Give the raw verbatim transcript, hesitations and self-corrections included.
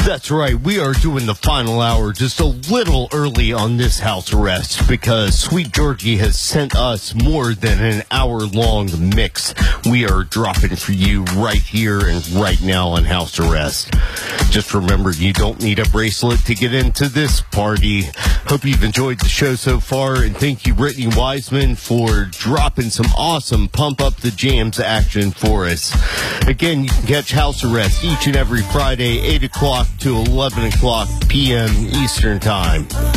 That's right. We are doing the final hour just a little early on this house arrest because Sweet Georgie has sent us more than an hour-long mix. We are dropping for you right here and right now on house arrest. Just remember, you don't need a bracelet to get into this party. Hope you've enjoyed the show so far, and thank you, Brittany Wiseman, for dropping some awesome Pump Up the Jams action for us. Again, you can catch house arrest each and every Friday, eight o'clock to eleven o'clock p.m. Eastern Time.